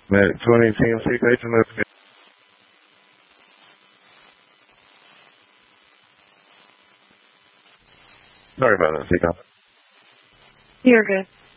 Medic 20 TMC patient left. Sorry about that, Seagull. You're good.